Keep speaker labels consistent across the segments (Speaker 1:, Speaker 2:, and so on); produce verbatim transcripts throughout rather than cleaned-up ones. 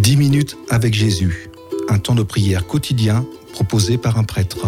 Speaker 1: dix minutes avec Jésus, un temps de prière quotidien proposé par un prêtre.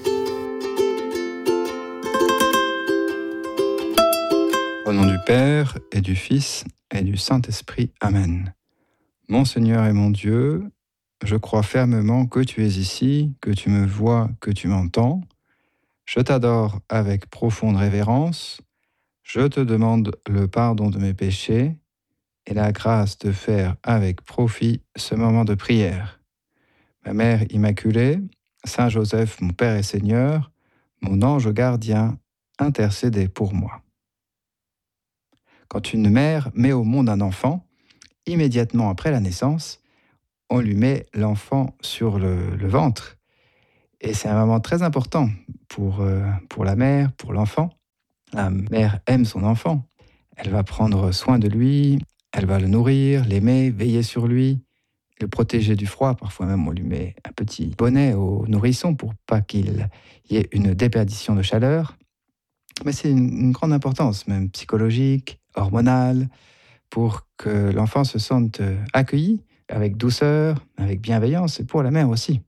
Speaker 2: Au nom du Père, et du Fils, et du Saint-Esprit. Amen. Mon Seigneur et mon Dieu, je crois fermement que tu es ici, que tu me vois, que tu m'entends. Je t'adore avec profonde révérence. Je te demande le pardon de mes péchés et la grâce de faire avec profit ce moment de prière. Ma Mère Immaculée, Saint Joseph, mon Père et Seigneur, mon ange gardien, intercédez pour moi. Quand une mère met au monde un enfant, immédiatement après la naissance, on lui met l'enfant sur le, le ventre. Et c'est un moment très important pour, euh, pour la mère, pour l'enfant. La mère aime son enfant. Elle va prendre soin de lui, elle va le nourrir, l'aimer, veiller sur lui, le protéger du froid. Parfois même, on lui met un petit bonnet au nourrisson pour pas qu'il y ait une déperdition de chaleur. Mais c'est une, une grande importance, même psychologique, hormonale, pour que l'enfant se sente accueilli avec douceur, avec bienveillance, et pour la mère aussi.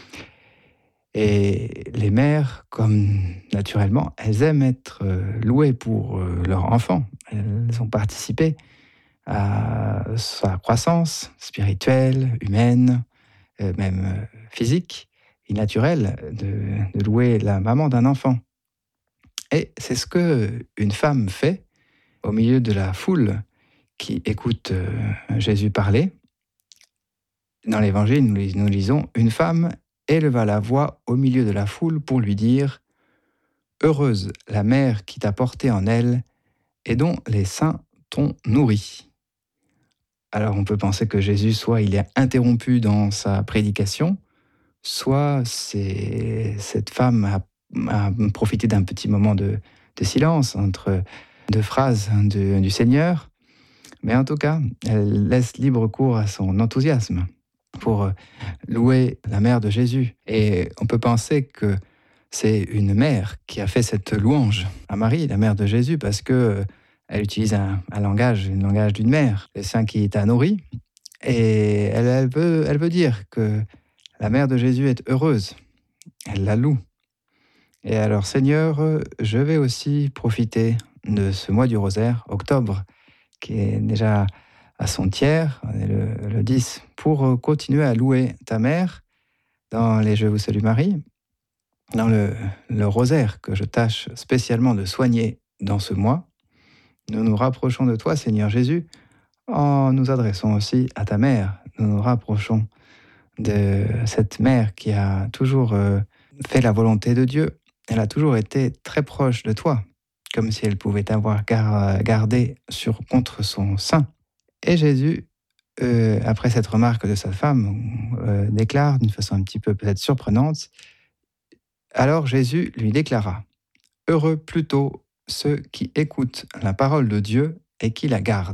Speaker 2: Et les mères, comme naturellement, elles aiment être louées pour leur enfant. Elles ont participé à sa croissance spirituelle, humaine, même physique et naturelle, de, de louer la maman d'un enfant. Et c'est ce qu'une femme fait au milieu de la foule qui écoute Jésus parler. Dans l'Évangile, nous, nous lisons « Une femme éleva la voix au milieu de la foule pour lui dire « Heureuse la mère qui t'a porté en elle et dont les seins t'ont nourri. » Alors on peut penser que Jésus, soit il est interrompu dans sa prédication, soit c'est, cette femme a, a profité d'un petit moment de, de silence entre deux phrases de, du Seigneur. Mais en tout cas, elle laisse libre cours à son enthousiasme pour louer la mère de Jésus. Et on peut penser que c'est une mère qui a fait cette louange à Marie, la mère de Jésus, parce que elle utilise un, un langage, un langage d'une mère, le sein qui t'a nourri. Et elle, elle, veut, elle veut dire que la mère de Jésus est heureuse. Elle la loue. Et alors, Seigneur, je vais aussi profiter de ce mois du rosaire, octobre, qui est déjà à son tiers, on est le, le dix, pour continuer à louer ta mère dans les Je vous salue Marie, dans le, le rosaire que je tâche spécialement de soigner dans ce mois. Nous nous rapprochons de toi, Seigneur Jésus, en nous adressant aussi à ta mère. Nous nous rapprochons de cette mère qui a toujours fait la volonté de Dieu. Elle a toujours été très proche de toi, comme si elle pouvait t'avoir gardé sur, contre son sein. Et Jésus, euh, après cette remarque de sa femme, euh, déclare d'une façon un petit peu peut-être surprenante, alors Jésus lui déclara, « Heureux plutôt ceux qui écoutent la parole de Dieu et qui la gardent. »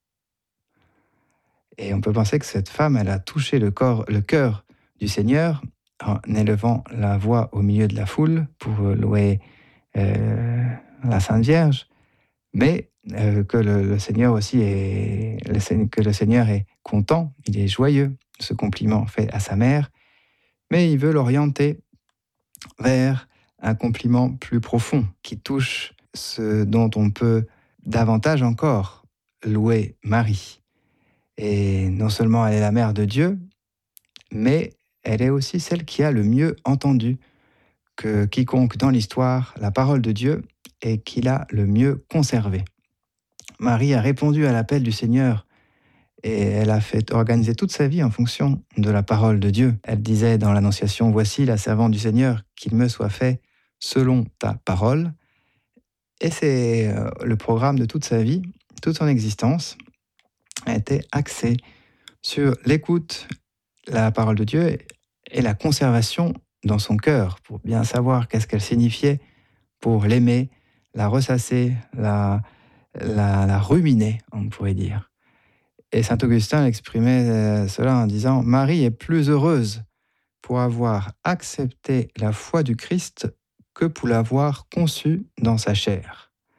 Speaker 2: Et on peut penser que cette femme, elle a touché le, corps, le cœur du Seigneur en élevant la voix au milieu de la foule pour louer euh, la Sainte Vierge, mais euh, que le, le Seigneur aussi est, le, que le Seigneur est content, il est joyeux de ce compliment fait à sa mère, mais il veut l'orienter vers un compliment plus profond qui touche ce dont on peut davantage encore louer Marie. Et non seulement elle est la mère de Dieu, mais elle est aussi celle qui a le mieux entendu que quiconque dans l'histoire la parole de Dieu et qui l'a le mieux conservée. Marie a répondu à l'appel du Seigneur et elle a fait organiser toute sa vie en fonction de la parole de Dieu. Elle disait dans l'Annonciation, « Voici la servante du Seigneur, qu'il me soit fait selon ta parole. » Et c'est le programme de toute sa vie, toute son existence a été axé sur l'écoute, la parole de Dieu et la conservation dans son cœur pour bien savoir qu'est-ce qu'elle signifiait, pour l'aimer, la ressasser, la, la, la ruminer, on pourrait dire. Et saint Augustin exprimait cela en disant « Marie est plus heureuse pour avoir accepté la foi du Christ que pour l'avoir conçue dans sa chair. »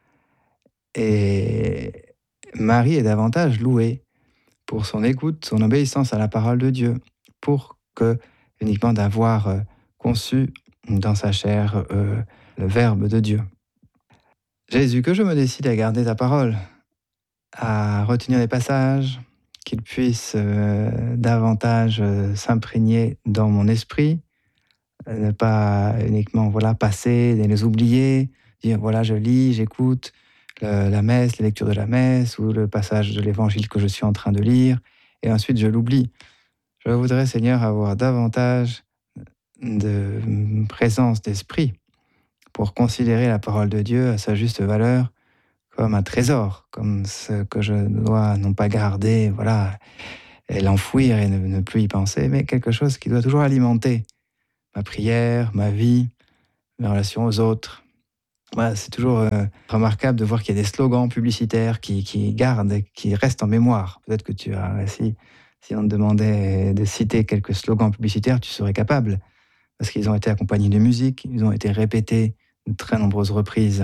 Speaker 2: Et Marie est davantage louée pour son écoute, son obéissance à la parole de Dieu, pour que, uniquement d'avoir euh, conçu dans sa chair euh, le Verbe de Dieu. Jésus, que je me décide à garder ta parole, à retenir les passages, qu'ils puissent euh, davantage euh, s'imprégner dans mon esprit, euh, ne pas uniquement voilà, passer et les oublier, dire voilà, je lis, j'écoute le- la messe, la lecture de la messe ou le passage de l'évangile que je suis en train de lire, et ensuite je l'oublie. Je voudrais, Seigneur, avoir davantage de présence d'esprit pour considérer la parole de Dieu à sa juste valeur comme un trésor, comme ce que je dois non pas garder, voilà, et l'enfouir et ne, ne plus y penser, mais quelque chose qui doit toujours alimenter ma prière, ma vie, mes relations aux autres. Voilà, c'est toujours euh, remarquable de voir qu'il y a des slogans publicitaires qui, qui gardent, qui restent en mémoire. Peut-être que tu as, si, si on te demandait de citer quelques slogans publicitaires, tu serais capable, parce qu'ils ont été accompagnés de musique, ils ont été répétés de très nombreuses reprises.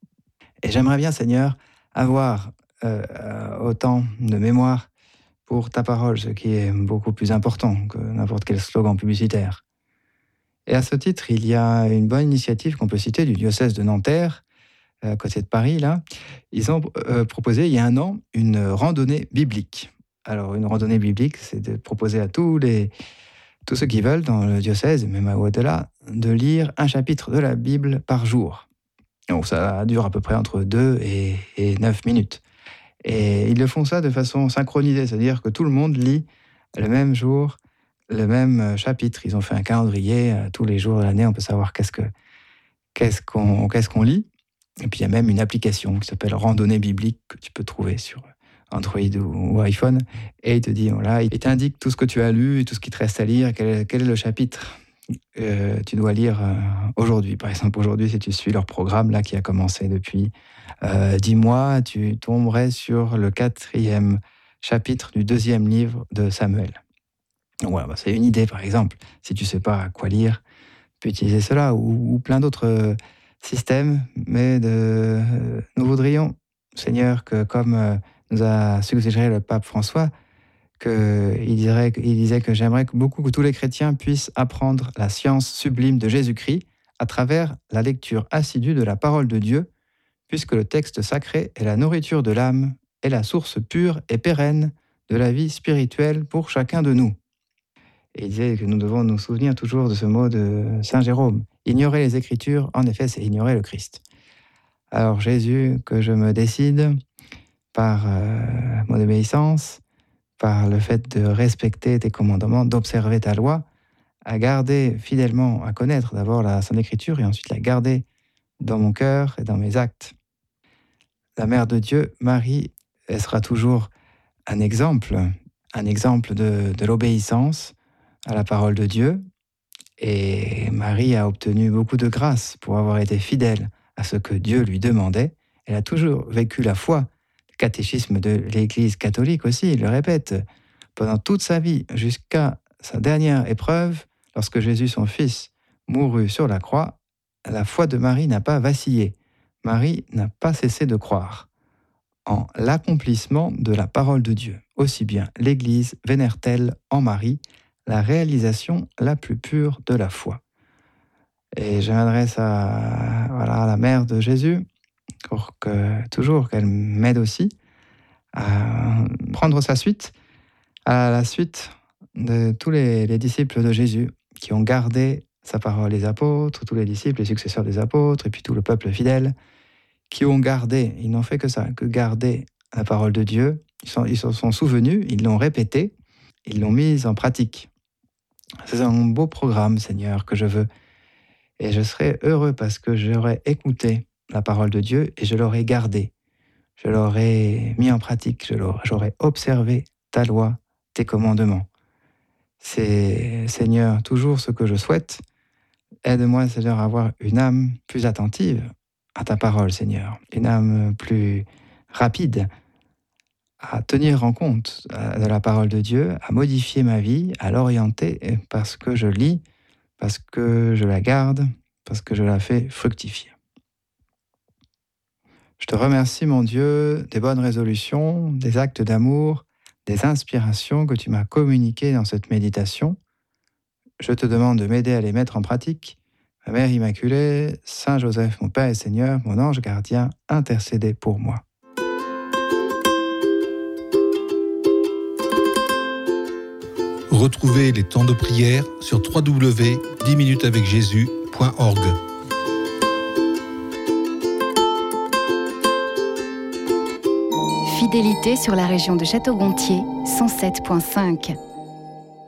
Speaker 2: Et j'aimerais bien, Seigneur, avoir euh, autant de mémoire pour ta parole, ce qui est beaucoup plus important que n'importe quel slogan publicitaire. Et à ce titre, il y a une bonne initiative qu'on peut citer du diocèse de Nanterre, à côté de Paris, là. Ils ont euh, proposé, il y a un an, une randonnée biblique. Alors, une randonnée biblique, c'est de proposer à tous, les, tous ceux qui veulent, dans le diocèse, même au-delà, de lire un chapitre de la Bible par jour. Donc, ça dure à peu près entre deux et, et neuf minutes. Et ils le font ça de façon synchronisée, c'est-à-dire que tout le monde lit le même jour, le même chapitre. Ils ont fait un calendrier, euh, tous les jours de l'année, on peut savoir qu'est-ce, que, qu'est-ce, qu'on, qu'est-ce qu'on lit. Et puis il y a même une application qui s'appelle Randonnée biblique que tu peux trouver sur Android ou, ou iPhone. Et il te dit, voilà, il t'indique tout ce que tu as lu et tout ce qui te reste à lire, quel est, quel est le chapitre euh, tu dois lire euh, aujourd'hui. Par exemple, aujourd'hui, si tu suis leur programme là qui a commencé depuis euh, dix mois, tu tomberais sur le quatrième chapitre du deuxième livre de Samuel. Donc voilà, bah, c'est une idée, par exemple. Si tu ne sais pas quoi lire, tu peux utiliser cela ou, ou plein d'autres euh, systèmes. Mais de, euh, nous voudrions, Seigneur, que comme euh, nous a suggéré le pape François, qu'il dirait, il disait que j'aimerais que beaucoup que tous les chrétiens puissent apprendre la science sublime de Jésus-Christ à travers la lecture assidue de la parole de Dieu, puisque le texte sacré est la nourriture de l'âme et la source pure et pérenne de la vie spirituelle pour chacun de nous. Et il disait que nous devons nous souvenir toujours de ce mot de Saint Jérôme. Ignorer les Écritures, en effet, c'est ignorer le Christ. Alors Jésus, que je me décide par euh, mon obéissance, par le fait de respecter tes commandements, d'observer ta loi, à garder fidèlement, à connaître d'abord la Sainte Écriture et ensuite la garder dans mon cœur et dans mes actes. La Mère de Dieu, Marie, elle sera toujours un exemple, un exemple de, de l'obéissance à la parole de Dieu. Et Marie a obtenu beaucoup de grâce pour avoir été fidèle à ce que Dieu lui demandait. Elle a toujours vécu la foi. Le catéchisme de l'Église catholique aussi, il le répète, pendant toute sa vie, jusqu'à sa dernière épreuve, lorsque Jésus, son Fils, mourut sur la croix, la foi de Marie n'a pas vacillé. Marie n'a pas cessé de croire en l'accomplissement de la parole de Dieu. Aussi bien l'Église vénère-t-elle en Marie la réalisation la plus pure de la foi. Et je m'adresse à, voilà, à la mère de Jésus, pour que toujours qu'elle m'aide aussi à prendre sa suite, à la suite de tous les, les disciples de Jésus qui ont gardé sa parole, les apôtres, tous les disciples, les successeurs des apôtres, et puis tout le peuple fidèle, qui ont gardé, ils n'ont fait que ça, que garder la parole de Dieu. Ils s'en ils sont souvenus, ils l'ont répété, ils l'ont mise en pratique. C'est un beau programme, Seigneur, que je veux. Et je serai heureux parce que j'aurai écouté la parole de Dieu et je l'aurai gardée. Je l'aurai mis en pratique, je l'aurai, j'aurai observé ta loi, tes commandements. C'est, Seigneur, toujours ce que je souhaite. Aide-moi, Seigneur, à avoir une âme plus attentive à ta parole, Seigneur. Une âme plus rapide à tenir en compte de la parole de Dieu, à modifier ma vie, à l'orienter parce que je lis, parce que je la garde, parce que je la fais fructifier. Je te remercie, mon Dieu, des bonnes résolutions, des actes d'amour, des inspirations que tu m'as communiquées dans cette méditation. Je te demande de m'aider à les mettre en pratique. Ma Mère Immaculée, Saint Joseph, mon Père et Seigneur, mon ange gardien, intercédez pour moi.
Speaker 1: Retrouvez les temps de prière sur w w w point dix minutes avec jésus point org.
Speaker 3: Fidélité sur la région de Château-Gontier, cent sept virgule cinq.